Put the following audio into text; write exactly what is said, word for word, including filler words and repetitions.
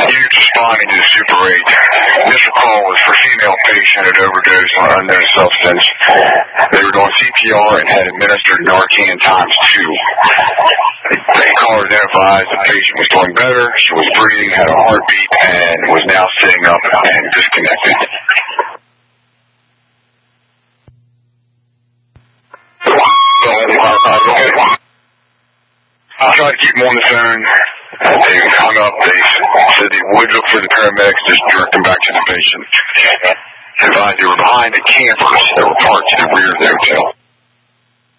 Huge responding to the Super eight. This call was for female patient had overdosed on unknown substance. They were doing C P R and had administered Narcan times two. The caller identifies the patient was doing better. She was breathing, had a heartbeat, and was now sitting up and disconnected. I tried to keep them on the phone. They hung up. They said they would look for the paramedics, just jerked them back to the patient. Advised they were behind the campers that were parked to the rear of the hotel.